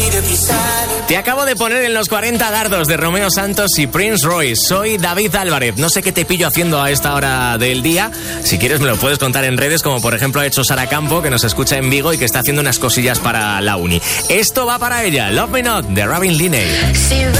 Te acabo de poner en los 40 dardos de Romeo Santos y Prince Royce. Soy David Álvarez. No sé qué te pillo haciendo a esta hora del día. Si quieres me lo puedes contar en redes, como por ejemplo ha hecho Sara Campo, que nos escucha en Vigo y que está haciendo unas cosillas para la uni. Esto va para ella. Love Me Not, de Robin Linney.